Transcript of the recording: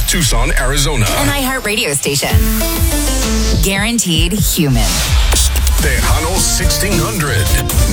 Tucson, Arizona. An iHeart radio station. Guaranteed human. Tejano 1600.